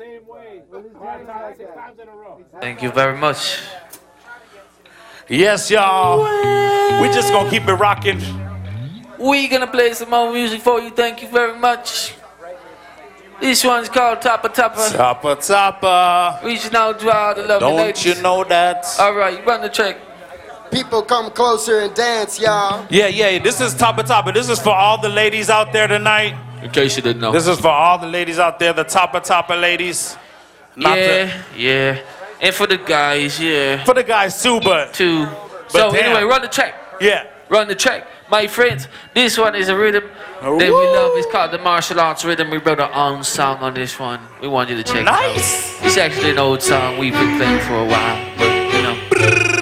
same way. 6 times in a row. Thank you very much. Yes, y'all. We just gonna keep it rocking. We gonna play some more music for you. Thank you very much. This one's called Topper Topper. Topper Topper. Reaching out to all the lovely Don't ladies. you know that? All right, run the track. People come closer and dance, y'all. Yeah. This is Topper Topper. This is for all the ladies out there tonight. In case you didn't know. This is for all the ladies out there, the Topper Topper ladies. Yeah. And for the guys, yeah. For the guys too, but So damn. anyway, run the track. Yeah. Run the track. My friends, this one is a rhythm that we love. It's called the martial arts rhythm. We wrote our own song on this one. We want you to check it out. Nice. It's actually an old song we've been playing for a while, but you know.